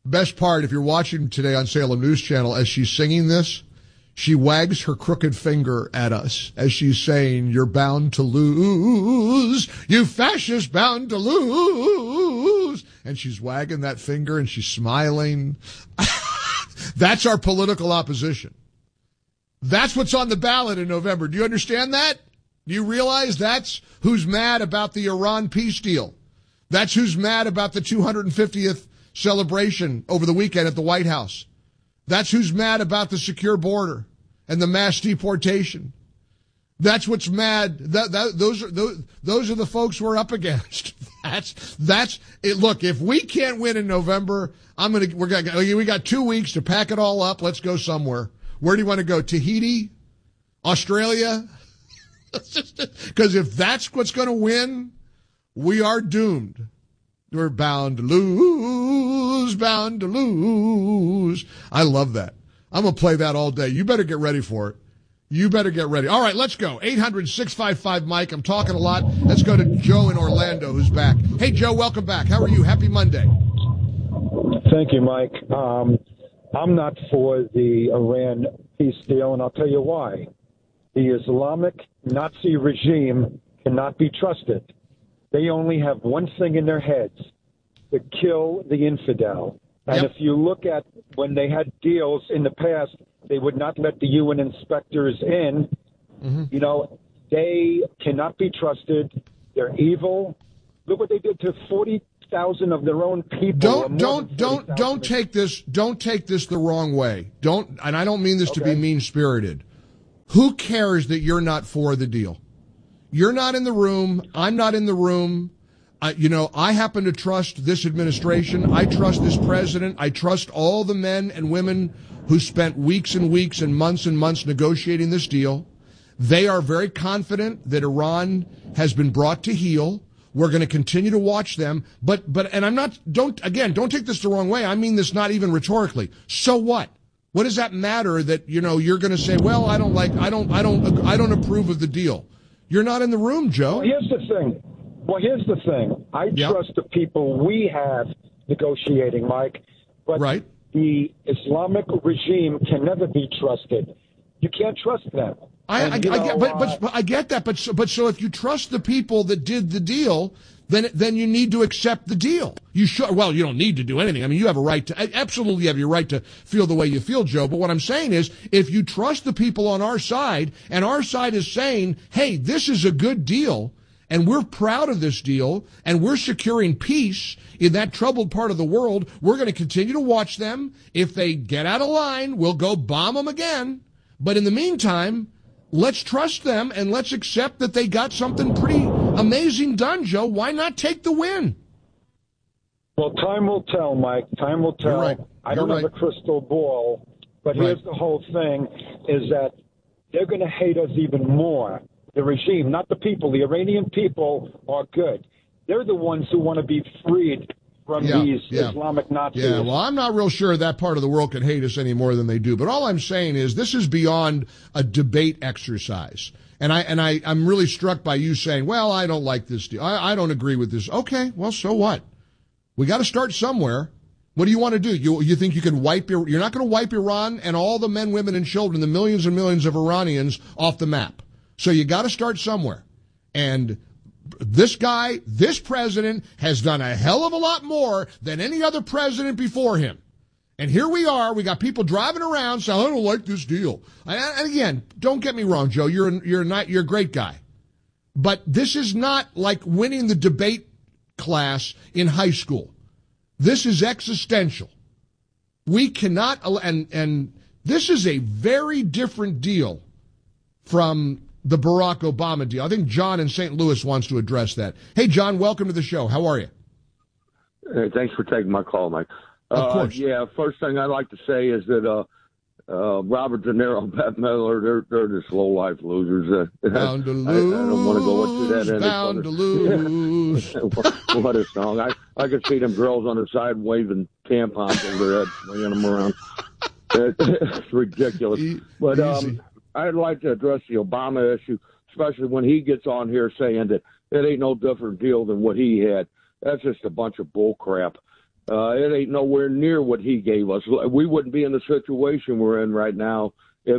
Best part, if you're watching today on Salem News Channel, as she's singing this, she wags her crooked finger at us as she's saying, "You're bound to lose, you fascist bound to lose." And she's wagging that finger and she's smiling. That's our political opposition. That's what's on the ballot in November. Do you understand that? Do you realize that's who's mad about the Iran peace deal? That's who's mad about the 250th celebration over the weekend at the White House. That's who's mad about the secure border and the mass deportation. That's what's mad. Those are the folks we're up against. That's it. Look, if we can't win in November, we got 2 weeks to pack it all up. Let's go somewhere. Where do you want to go? Tahiti? Australia? Because if that's what's going to win, we are doomed. We're bound to lose, bound to lose. I love that. I'm going to play that all day. You better get ready for it. You better get ready. All right, let's go. 800-655-Mike. I'm talking a lot. Let's go to Joe in Orlando, who's back. Hey, Joe, welcome back. How are you? Happy Monday. Thank you, Mike. I'm not for the Iran peace deal, and I'll tell you why. The Islamic Nazi regime cannot be trusted. They only have one thing in their heads, to kill the infidel. And if you look at when they had deals in the past, they would not let the UN inspectors in. Mm-hmm. You know, they cannot be trusted. They're evil. Look what they did to 40,000 of their own people. Don't take this the wrong way. And I don't mean this to be mean-spirited. Who cares that you're not for the deal? You're not in the room. I'm not in the room. I happen to trust this administration. I trust this president. I trust all the men and women who spent weeks and weeks and months negotiating this deal. They are very confident that Iran has been brought to heel. We're going to continue to watch them. And I'm not, don't take this the wrong way. I mean this not even rhetorically. So what? What does that matter that, you're going to say, well, I don't approve of the deal. You're not in the room, Joe. Well, here's the thing. I trust the people we have negotiating, Mike. But the Islamic regime can never be trusted. You can't trust them. I get that. But so if you trust the people that did the deal, then you need to accept the deal. You don't need to do anything. I mean, you have a right to, absolutely have your right to feel the way you feel, Joe. But what I'm saying is, if you trust the people on our side, and our side is saying, hey, this is a good deal, and we're proud of this deal, and we're securing peace in that troubled part of the world, we're going to continue to watch them. If they get out of line, we'll go bomb them again. But in the meantime, let's trust them and let's accept that they got something pretty amazing done, Joe. Why not take the win? Well, time will tell, Mike. Time will tell. Right. I don't have a crystal ball, but here's the whole thing, is that they're going to hate us even more. The regime, not the people. The Iranian people are good. They're the ones who want to be freed from these Islamic Nazis. Yeah, well, I'm not real sure that part of the world can hate us any more than they do. But all I'm saying is this is beyond a debate exercise. And I'm really struck by you saying, well, I don't like this deal. I don't agree with this. Okay, well, so what? We got to start somewhere. What do you want to do? You think you can you're not going to wipe Iran and all the men, women, and children, the millions and millions of Iranians off the map. So you got to start somewhere. And this president has done a hell of a lot more than any other president before him. And here we are. We got people driving around saying, I don't like this deal. And again, don't get me wrong, Joe. You're a great guy. But this is not like winning the debate class in high school. This is existential. We cannot, and this is a very different deal from the Barack Obama deal. I think John in St. Louis wants to address that. Hey, John, welcome to the show. How are you? Thanks for taking my call, Mike. Of course. First thing I'd like to say is that Robert De Niro and Bette Midler, they're just low-life losers. Bound to lose, I don't want to go into that. Bound to lose. What a song. I could see them girls on the side waving tampons over their heads, swinging them around. It's ridiculous. But I'd like to address the Obama issue, especially when he gets on here saying that it ain't no different deal than what he had. That's just a bunch of bull crap. It ain't nowhere near what he gave us. We wouldn't be in the situation we're in right now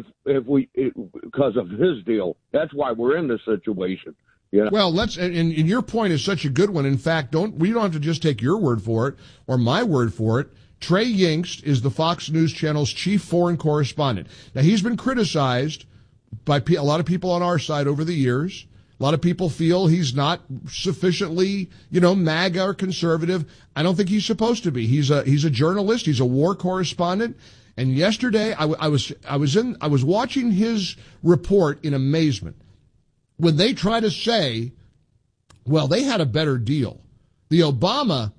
because of his deal. That's why we're in this situation. You know? Well, and your point is such a good one. In fact, we don't have to just take your word for it or my word for it. Trey Yingst is the Fox News Channel's chief foreign correspondent. Now, he's been criticized by a lot of people on our side over the years. A lot of people feel he's not sufficiently, MAGA or conservative. I don't think he's supposed to be. He's a journalist. He's a war correspondent. And yesterday, I was watching his report in amazement when they try to say, well, they had a better deal. The Obama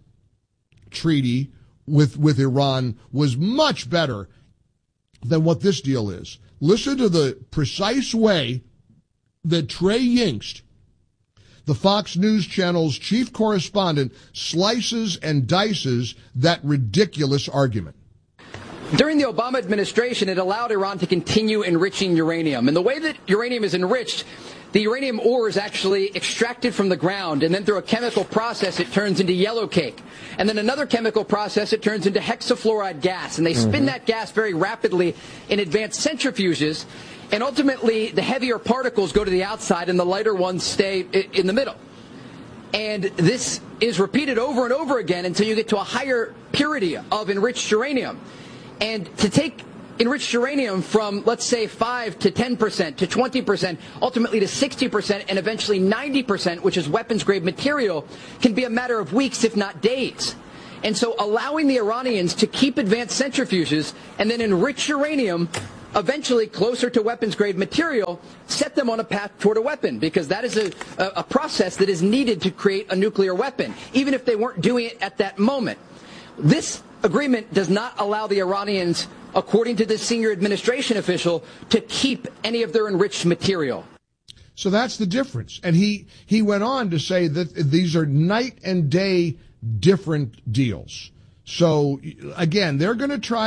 treaty with Iran was much better than what this deal is. Listen to the precise way that Trey Yingst, the Fox News Channel's chief correspondent, slices and dices that ridiculous argument. During the Obama administration, it allowed Iran to continue enriching uranium. And the way that uranium is enriched, the uranium ore is actually extracted from the ground, and then through a chemical process, it turns into yellow cake. And then another chemical process, it turns into hexafluoride gas. And they spin that gas very rapidly in advanced centrifuges. And ultimately, the heavier particles go to the outside and the lighter ones stay in the middle. And this is repeated over and over again until you get to a higher purity of enriched uranium. And to take enriched uranium from, let's say, 5 to 10% to 20%, ultimately to 60%, and eventually 90%, which is weapons-grade material, can be a matter of weeks, if not days. And so allowing the Iranians to keep advanced centrifuges and then enrich uranium eventually closer to weapons-grade material, set them on a path toward a weapon, because that is a process that is needed to create a nuclear weapon, even if they weren't doing it at that moment. This agreement does not allow the Iranians, according to this senior administration official, to keep any of their enriched material. So that's the difference. And he went on to say that these are night and day different deals. So again, they're going to try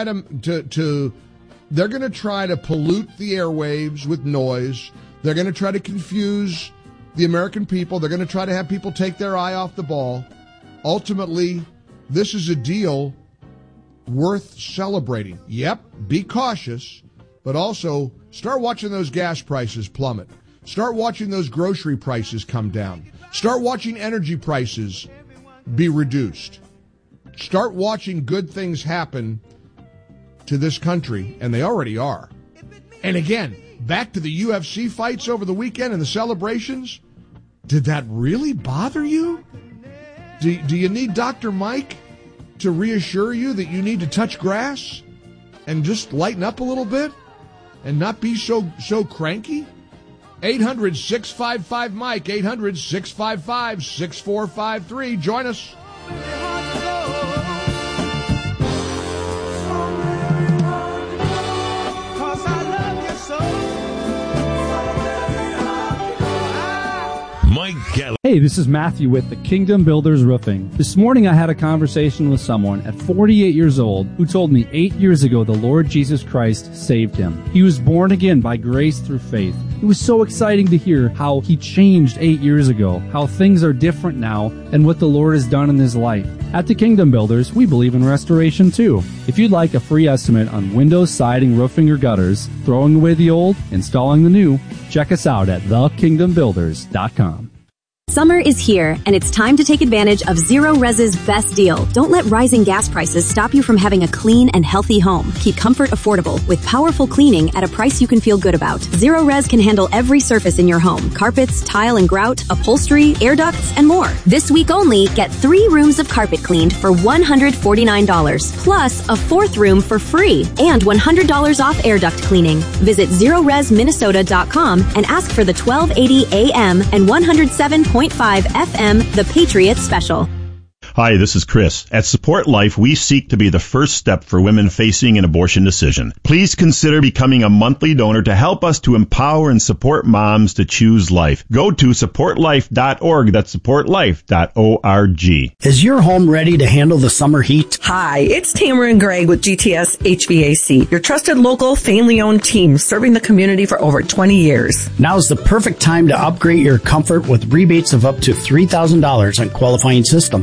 they're going to try to pollute the airwaves with noise. They're going to try to confuse the American people. They're going to try to have people take their eye off the ball. Ultimately, this is a deal worth celebrating. Yep, be cautious, but also start watching those gas prices plummet. Start watching those grocery prices come down. Start watching energy prices be reduced. Start watching good things happen to this country, and they already are. And again, back to the UFC fights over the weekend and the celebrations. Did that really bother you? Do you need Dr. Mike to reassure you that you need to touch grass and just lighten up a little bit and not be so cranky? 800-655-MIKE, 800-655-6453. Join us. Hey, this is Matthew with the Kingdom Builders Roofing. This morning I had a conversation with someone at 48 years old who told me 8 years ago the Lord Jesus Christ saved him. He was born again by grace through faith. It was so exciting to hear how he changed 8 years ago, how things are different now, and what the Lord has done in his life. At the Kingdom Builders, we believe in restoration too. If you'd like a free estimate on windows, siding, roofing, or gutters, throwing away the old, installing the new, check us out at thekingdombuilders.com. Summer is here, and it's time to take advantage of Zero Res's best deal. Don't let rising gas prices stop you from having a clean and healthy home. Keep comfort affordable with powerful cleaning at a price you can feel good about. Zero Res can handle every surface in your home: carpets, tile and grout, upholstery, air ducts, and more. This week only, get 3 rooms of carpet cleaned for $149, plus a 4th room for free, and $100 off air duct cleaning. Visit ZeroResMinnesota.com and ask for the 1280 AM and 107.5 FM The Patriot Special. Hi, this is Chris. At Support Life, we seek to be the first step for women facing an abortion decision. Please consider becoming a monthly donor to help us to empower and support moms to choose life. Go to supportlife.org. That's supportlife.org. Is your home ready to handle the summer heat? Hi, it's Tamara Gregg with GTS HVAC, your trusted local family-owned team serving the community for over 20 years. Now's the perfect time to upgrade your comfort with rebates of up to $3,000 on qualifying systems. And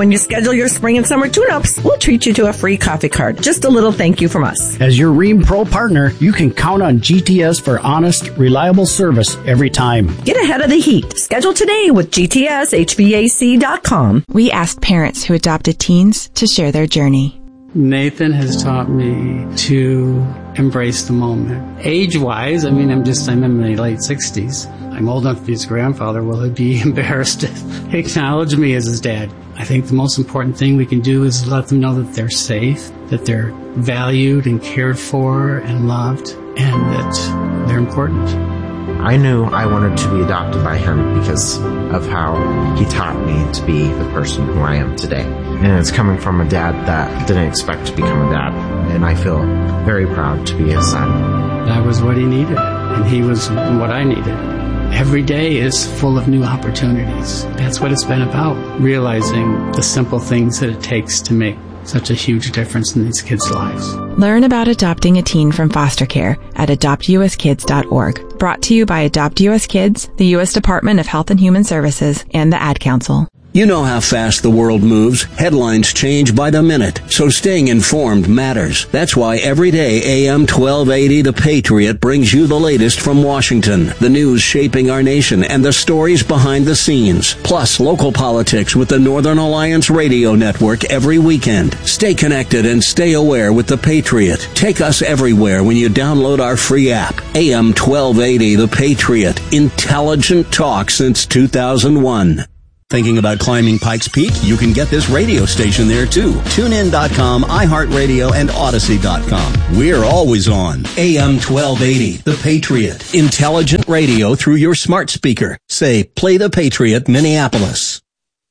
when you schedule your spring and summer tune-ups, we'll treat you to a free coffee card. Just a little thank you from us. As your Rheem Pro partner, you can count on GTS for honest, reliable service every time. Get ahead of the heat. Schedule today with GTSHVAC.com. We asked parents who adopted teens to share their journey. Nathan has taught me to embrace the moment. Age-wise, I'm in my late 60s. I'm old enough to be his grandfather. Will he be embarrassed to acknowledge me as his dad? I think the most important thing we can do is let them know that they're safe, that they're valued and cared for and loved, and that they're important. I knew I wanted to be adopted by him because of how he taught me to be the person who I am today. And it's coming from a dad that didn't expect to become a dad. And I feel very proud to be his son. That was what he needed, and he was what I needed. Every day is full of new opportunities. That's what it's been about, realizing the simple things that it takes to make such a huge difference in these kids' lives. Learn about adopting a teen from foster care at adoptuskids.org. Brought to you by Adopt US Kids, the U.S. Department of Health and Human Services, and the Ad Council. You know how fast the world moves. Headlines change by the minute, so staying informed matters. That's why every day AM 1280 The Patriot brings you the latest from Washington, the news shaping our nation, and the stories behind the scenes. Plus, local politics with the Northern Alliance Radio Network every weekend. Stay connected and stay aware with The Patriot. Take us everywhere when you download our free app. AM 1280 The Patriot. Intelligent talk since 2001. Thinking about climbing Pikes Peak? You can get this radio station there too. TuneIn.com, iHeartRadio, and Odyssey.com. We're always on. AM 1280, The Patriot. Intelligent radio through your smart speaker. Say, play The Patriot, Minneapolis.